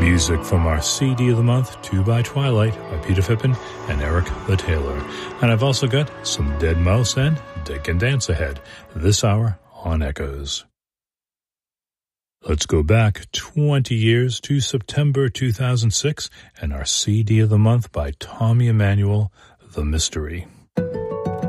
Music from our CD of the month, Two by Twilight by Peter Fippen and Eric the Taylor. And I've also got some Dead Mouse and Dick and Dance ahead this hour on Echoes. Let's go back 20 years to September 2006 and our CD of the month by Tommy Emmanuel, The Mystery.